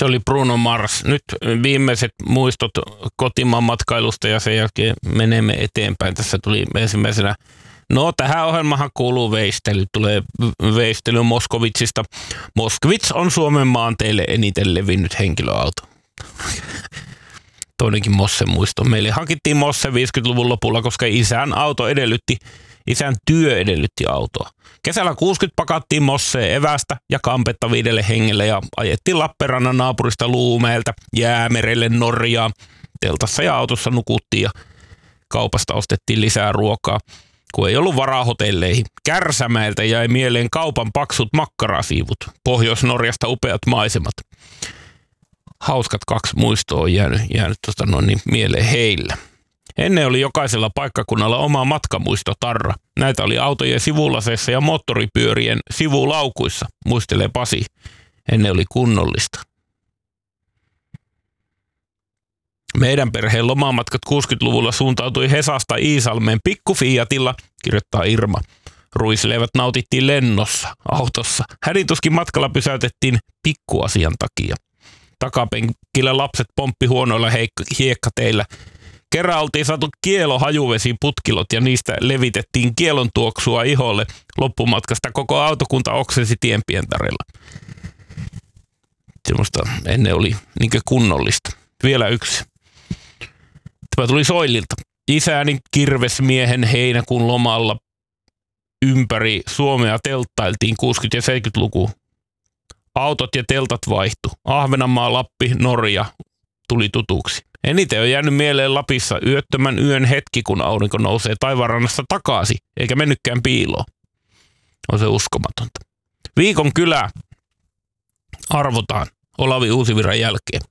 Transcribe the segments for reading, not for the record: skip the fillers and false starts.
Se oli Bruno Mars. Nyt viimeiset muistot kotimaan matkailusta ja sen jälkeen menemme eteenpäin. Tässä tuli ensimmäisenä. No, tähän ohjelmahan kuuluu veistely. Tulee veistely Moskovitsista. Moskvits on Suomen maanteille eniten levinnyt henkilöauto. Toinenkin Mossen muisto. Meille hankittiin Mosse 50-luvun lopulla, koska isän työ edellytti autoa. Kesällä 60 pakattiin Mosseen evästä ja kampetta 5 hengelle ja ajettiin Lappeenrannan naapurista Luumeeltä Jäämerelle Norjaan. Teltassa ja autossa nukuttiin ja kaupasta ostettiin lisää ruokaa, kun ei ollut varaa hotelleihin. Kärsämäeltä jäi mieleen kaupan paksut makkarasiivut. Pohjois-Norjasta upeat maisemat. Hauskat 2 muistoa on jäänyt mieleen heillä. Ennen oli jokaisella paikkakunnalla oma matkamuistotarra. Näitä oli autojen sivulaseissa ja moottoripyörien sivulaukuissa, muistelee Pasi. Ennen oli kunnollista. Meidän perheen lomamatkat 60-luvulla suuntautui Hesasta Iisalmeen pikkufiatilla, kirjoittaa Irma. Ruisleivät nautittiin lennossa, autossa. Hädintuskin matkalla pysäytettiin pikkuasian takia. Takapenkillä lapset pomppi huonoilla hiekkateillä. Kerran oltiin saatu kielohajuvesiputkilot ja niistä levitettiin kielon tuoksua iholle. Loppumatkasta koko autokunta oksensi tienpientareilla. Semmoista ennen oli niinkö kunnollista. Vielä yksi. Tämä tuli Soililta. Isäni kirvesmiehen heinäkuun lomalla ympäri Suomea telttailtiin 60- ja 70-lukuun. Autot ja teltat vaihtu. Ahvenanmaa, Lappi, Norja tuli tutuksi. Eniten on jäänyt mieleen Lapissa yöttömän yön hetki, kun aurinko nousee taivaanrannasta takaisin, eikä mennytkään piiloon. On se uskomatonta. Viikon kylä arvotaan Olavi Uusivirran jälkeen.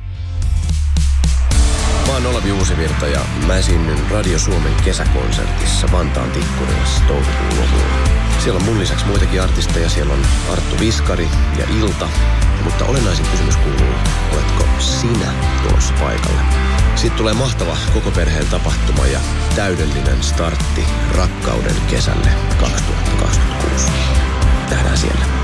Mä oon Olavi Uusivirta ja mä esiinnyn Radio Suomen kesäkonsertissa Vantaan Tikkurilassa toukokuun lopulla. Siellä on mun lisäksi muitakin artisteja. Siellä on Arttu Viskari ja Ilta. Mutta olennaisin kysymys kuuluu, oletko sinä tulossa paikalle? Siitä tulee mahtava koko perheen tapahtuma ja täydellinen startti rakkauden kesälle 2026. Nähdään siellä.